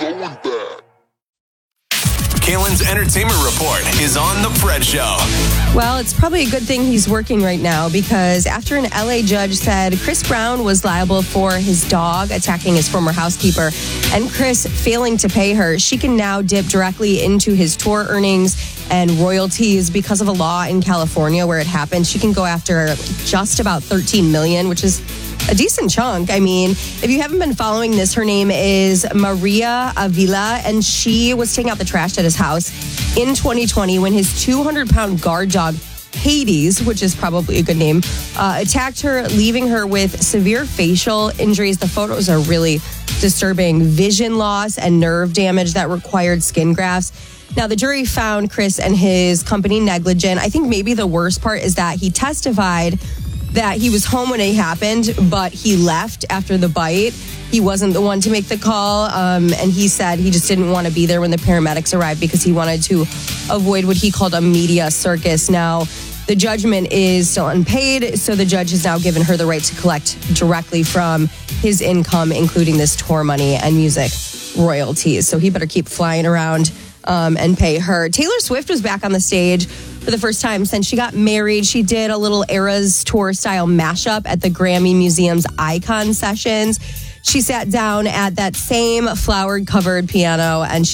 Kalen's Entertainment Report is on The Fred Show. Well, it's probably a good thing he's working right now because after an LA judge said Chris Brown was liable for his dog attacking his former housekeeper and Chris failing to pay her, she can now dip directly into his tour earnings and royalties because of a law in California where it happened. She can go after just about $13 million, which is a decent chunk. I mean, if you haven't been following this, her name is Maria Avila, and she was taking out the trash at his house in 2020 when his 200-pound guard dog, Hades, which is probably a good name, attacked her, leaving her with severe facial injuries. The photos are really disturbing. Vision loss and nerve damage that required skin grafts. Now, the jury found Chris and his company negligent. I think maybe the worst part is that he testified that he was home when it happened, but he left after the bite. He wasn't the one to make the call, and he said he just didn't want to be there when the paramedics arrived because he wanted to avoid what he called a media circus. Now, the judgment is still unpaid, so the judge has now given her the right to collect directly from his income, including this tour money and music royalties. So he better keep flying around and pay her. Taylor Swift was back on the stage for the first time since she got married. She did a little Eras Tour style mashup at the Grammy Museum's Icon Sessions. She sat down at that same flowered covered piano and she